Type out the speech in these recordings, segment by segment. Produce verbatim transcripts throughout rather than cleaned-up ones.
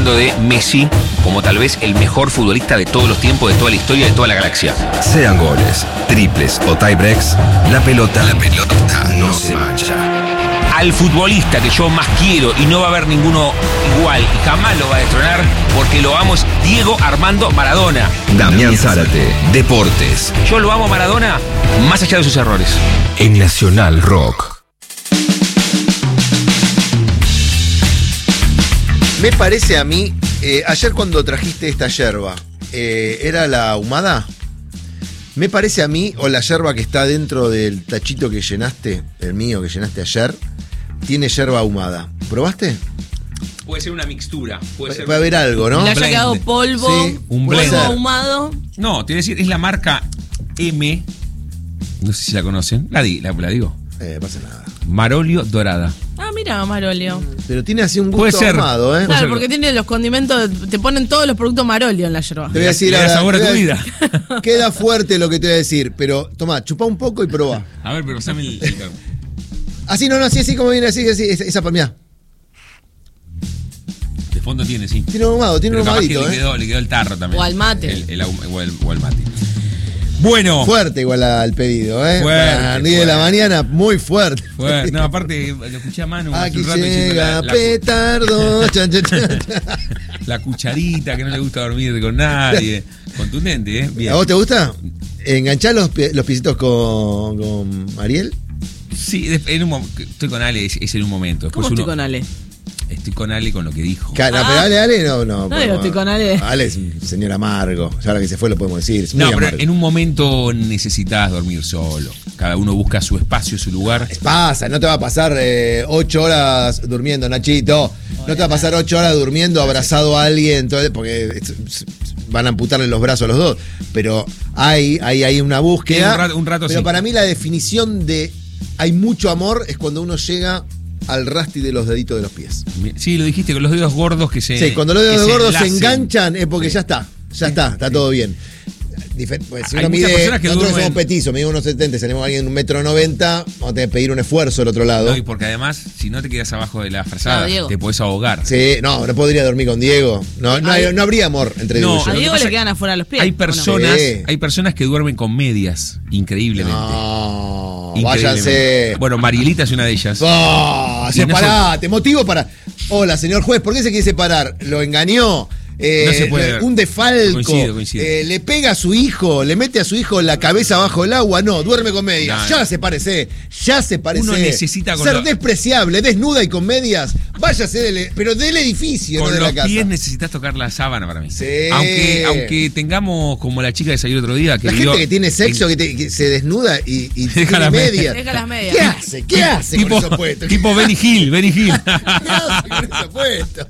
hablando de Messi como tal vez el mejor futbolista de todos los tiempos, de toda la historia, de toda la galaxia. Sean goles, triples o tiebreaks, la pelota, la pelota no se mancha. Al futbolista que yo más quiero y no va a haber ninguno igual y jamás lo va a destronar porque lo amo es Diego Armando Maradona. Damián Zárate, Deportes. Yo lo amo a Maradona más allá de sus errores. En Nacional Rock. Me parece a mí, eh, ayer cuando trajiste esta yerba, eh, ¿era la ahumada? Me parece a mí, o la yerba que está dentro del tachito que llenaste, el mío que llenaste ayer, tiene yerba ahumada. ¿Probaste? Puede ser una mixtura. Puede ser Va a haber algo, ¿no? Le haya quedado polvo, Sí, un polvo blend. ahumado. No, te voy a decir, es la marca M. No sé si la conocen. La, di, la, la digo. Eh, pasa nada. Marolio Dorada. Ah, mira, Marolio. Pero tiene así un Puede gusto ser. ahumado, ¿eh? Claro, porque tiene los condimentos, te ponen todos los productos Marolio en la yerba. Te voy a decir Le da ahora, sabor a te tu voy vida. Queda fuerte lo que te voy a decir, pero toma, chupa un poco y probá. A ver, pero pasame el, el Así, no, no, así, así como viene, así, así, esa, esa palmea. de fondo tiene, sí. Tiene un ahumado, tiene Pero un capaz que ahumadito, le ¿eh? quedó, le quedó el tarro también. O al mate. El, el, ahum- o, el, o el mate. Bueno. Fuerte igual al pedido, ¿eh? Fuerte, Para las diez de la fuerte. mañana, muy fuerte. Fue- no, aparte, lo escuché a Manu hace Aquí un rato diciendo llega la, la, petardo. Chan, chan, chan, chan. la cucharita, que no le gusta dormir con nadie. Contundente, ¿eh? Bien. ¿A vos te gusta? ¿Enganchar los, pie- los pisitos con, con Ariel? Sí, de- en un, mo- estoy con Ale, es, es en un momento. Después ¿Cómo estoy uno- con Ale? Estoy con Ale con lo que dijo. Ca- no, Ah. pero Ale, Ale, no, no. No digo, estoy con Ale. Ale es un señor amargo. Ya ahora que se fue lo podemos decir. Es muy No, pero amargo. en un momento necesitas dormir solo. Cada uno busca su espacio, su lugar. Pasa, no te va a pasar eh, ocho horas durmiendo, Nachito. No te va a pasar ocho horas durmiendo abrazado a alguien, todo- porque es- es- van a amputarle los brazos a los dos. Pero hay, hay, hay una búsqueda. Sí, un rato- un rato pero sí. para mí la definición de hay mucho amor es cuando uno llega al rasti de los deditos de los pies. Sí, lo dijiste, con los dedos gordos que se. Sí, cuando los que dedos gordos se enlacen. enganchan es porque Sí. ya está, ya está, está todo bien. Difer- pues, si Hay uno muchas mide, personas que nosotros duermen- somos petizos, medimos unos setenta, tenemos a alguien de un metro noventa, vamos a tener que pedir un esfuerzo del otro lado. No, y porque además, si no te quedas abajo de la frazada, Claro, Diego. te podés ahogar. Sí, no, no podría dormir con Diego. No, no, hay- no habría amor entre No, Diego y A yo. lo que Diego pasa le es quedan afuera los pies. Hay ¿o no? personas, Sí. hay personas que duermen con medias, increíblemente. No, Increíblemente. váyanse. Bueno, Marielita es una de ellas. Oh, Y no separate, motivo para. Hola, señor juez, ¿por qué se quiere separar? ¿Lo engañó? Eh, No se puede. Un desfalco. Coincido, coincido. Eh, le pega a su hijo, le mete a su hijo la cabeza bajo el agua. No, duerme con medias. No, ya no. se parece, ya se parece. Uno necesita con ser lo- despreciable, desnuda y con medias. Váyase del, pero del edificio, Con no de los la casa. pies necesitas tocar la sábana para mí. Sí. Aunque, aunque tengamos como la chica que salió el otro día. Que La vivió gente que tiene sexo, en- que, te- que se desnuda y, y Deja tiene las medias. medias. Deja las medias. ¿Qué hace? ¿Qué hace tipo, con esos puestos? tipo Benny Hill, Benny Hill. ¿Qué hace con esos puestos?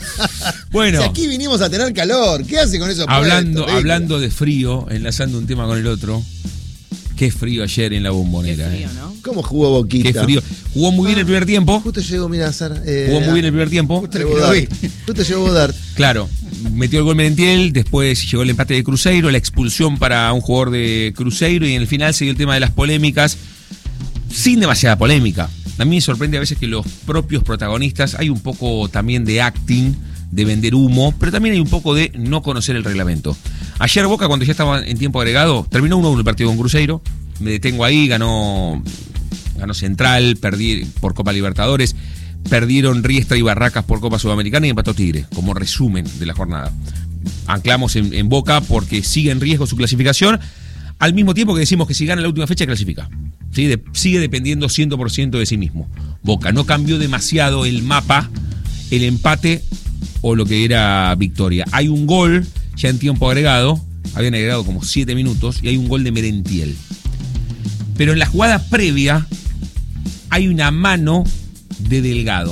Bueno. Si aquí vinimos a tener calor, ¿qué hace con esos Hablando, puestos? hablando de frío, enlazando un tema con el otro. Qué frío ayer en la Qué Bombonera. frío, eh. ¿no? ¿Cómo jugó Boquita? Qué frío. Jugó muy bien el primer tiempo. Justo llegó, mira, Sara. Eh, Jugó muy bien el primer tiempo. Justo llegó Dart. Justo llegó Dart. Claro, metió el gol Merentiel, después llegó el empate de Cruzeiro, la expulsión para un jugador de Cruzeiro y en el final se dio el tema de las polémicas, sin demasiada polémica. A mí me sorprende a veces que los propios protagonistas, hay un poco también de acting, de vender humo, pero también hay un poco de no conocer el reglamento. Ayer Boca, cuando ya estaba en tiempo agregado, terminó uno a uno el partido con Cruzeiro, me detengo ahí, ganó, ganó Central, perdí por Copa Libertadores, perdieron Riestra y Barracas por Copa Sudamericana y empató Tigre, como resumen de la jornada. Anclamos en, en Boca porque sigue en riesgo su clasificación, al mismo tiempo que decimos que si gana la última fecha clasifica. ¿Sí? De, sigue dependiendo cien por ciento de sí mismo. Boca no cambió demasiado el mapa, el empate o lo que era victoria. Hay un gol ya en tiempo agregado, habían agregado como siete minutos, y hay un gol de Merentiel. Pero en la jugada previa hay una mano de Delgado.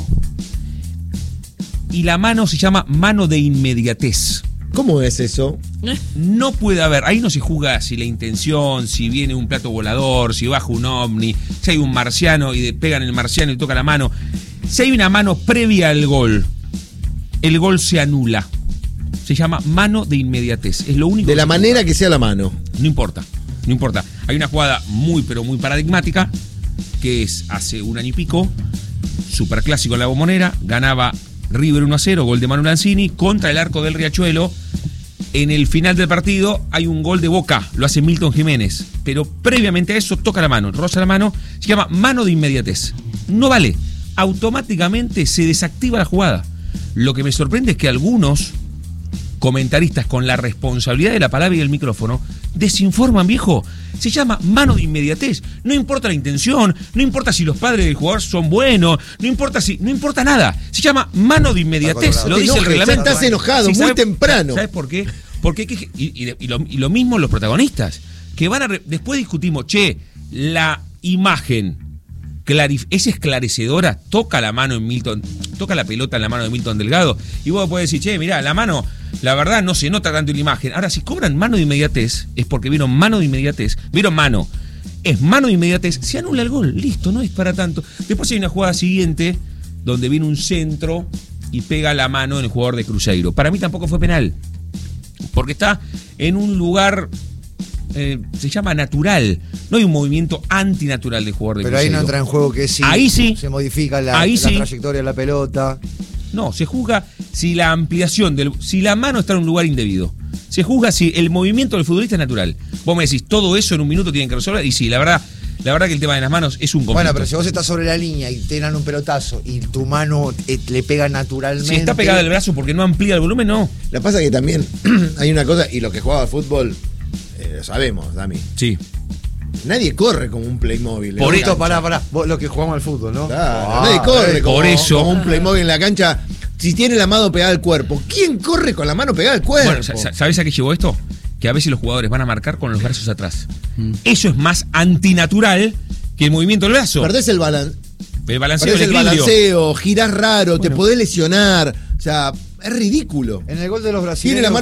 Y la mano se llama mano de inmediatez. ¿Cómo es eso? No puede haber, ahí no se juzga si la intención, si viene un plato volador, si baja un ovni, si hay un marciano y pegan el marciano y toca la mano. Si hay una mano previa al gol, el gol se anula. Se llama mano de inmediatez. Es lo único. De que la se manera juzga. que sea la mano. No importa, no importa. Hay una jugada muy, pero muy paradigmática, que es hace un año y pico, superclásico en la Bombonera, ganaba River uno a cero, gol de Manu Lanzini, contra el arco del Riachuelo. En el final del partido hay un gol de Boca, lo hace Milton Jiménez. Pero previamente a eso toca la mano, roza la mano, se llama mano de inmediatez. No vale, automáticamente se desactiva la jugada. Lo que me sorprende es que algunos comentaristas con la responsabilidad de la palabra y el micrófono desinforman, viejo. Se llama mano de inmediatez. No importa la intención, no importa si los padres del jugador son buenos, no importa si, no importa nada. Se llama mano de inmediatez. Lo dice el reglamento. Estás enojado, Sí, muy ¿sabe, temprano. ¿Sabes por qué? Porque hay que, y, y, y, lo, y lo mismo los protagonistas, que van a re, después discutimos, che, la imagen clarif- es esclarecedora, toca la mano en Milton, toca la pelota en la mano de Milton Delgado, y vos podés decir, che, mirá, la mano, la verdad no se nota tanto en la imagen. Ahora, si cobran mano de inmediatez, es porque vieron mano de inmediatez, vieron mano, es mano de inmediatez, se anula el gol, listo, no es para tanto. Después hay una jugada siguiente, donde viene un centro y pega la mano en el jugador de Cruzeiro. Para mí tampoco fue penal, porque está en un lugar, eh, se llama natural. No hay un movimiento antinatural del jugador de Pero Cruzeiro. ahí no entra en juego que sí, Ahí sí. se modifica la, Ahí la sí. trayectoria de la pelota. No, se juzga si la ampliación del, si la mano está en un lugar indebido. Se juzga si el movimiento del futbolista es natural. Vos me decís, todo eso en un minuto tienen que resolver. Y sí, la verdad, la verdad que el tema de las manos es un conflicto. Bueno, pero si vos estás sobre la línea y te dan un pelotazo y tu mano eh, le pega naturalmente. Si está pegada el brazo porque no amplía el volumen, no. Lo que pasa es que también hay una cosa, y los que jugaba al fútbol, eh, lo sabemos, Dami. Sí. Nadie corre como un Playmobil. Por en la esto, cancha. Pará, pará. Vos, lo que jugamos al fútbol, ¿no? Claro, Ah, nadie corre eh, como, por eso. como un Playmobil en la cancha. Si tiene la mano pegada al cuerpo, ¿quién corre con la mano pegada al cuerpo? Bueno, sa- ¿sabés a qué llevó esto? Que a veces los jugadores van a marcar con los brazos atrás. Eso es más antinatural que el movimiento del brazo. Perdés el, balan El balanceo, perdés el el equilibrio. balanceo, girás raro, te Bueno. podés lesionar. O sea, es ridículo. En el gol de los Tiene brasileños. la mano